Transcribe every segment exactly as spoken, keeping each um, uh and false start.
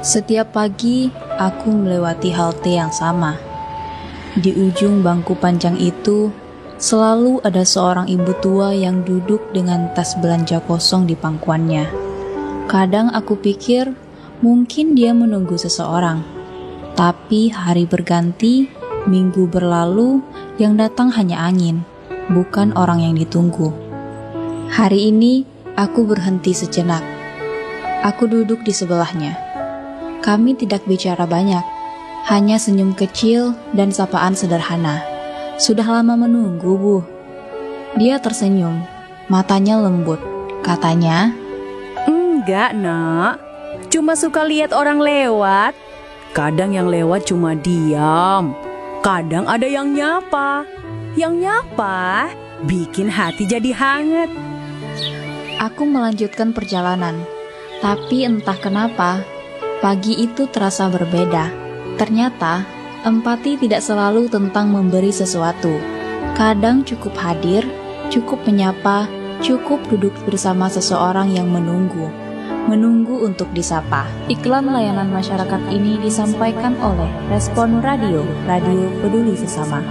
Setiap pagi, aku melewati halte yang sama. Di ujung bangku panjang itu, selalu ada seorang ibu tua yang duduk dengan tas belanja kosong di pangkuannya. Kadang aku pikir, mungkin dia menunggu seseorang. Tapi hari berganti, minggu berlalu, yang datang hanya angin, bukan orang yang ditunggu. Hari ini, aku berhenti sejenak. Aku duduk di sebelahnya. Kami tidak bicara banyak, hanya senyum kecil dan sapaan sederhana. Sudah lama menunggu, Bu. Dia tersenyum, matanya lembut. Katanya, "Enggak, Nak. Cuma suka lihat orang lewat. Kadang yang lewat cuma diam. Kadang ada yang nyapa. Yang nyapa bikin hati jadi hangat." aku melanjutkan perjalanan. Tapi entah kenapa, pagi itu terasa berbeda. Ternyata, empati tidak selalu tentang memberi sesuatu. Kadang cukup hadir, cukup menyapa, cukup duduk bersama seseorang yang menunggu. Menunggu untuk disapa. Iklan layanan masyarakat ini disampaikan oleh Respon Radio, Radio Peduli Sesama.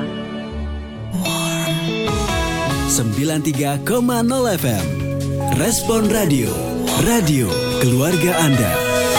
sembilan puluh tiga koma nol F M Respon Radio, radio keluarga Anda.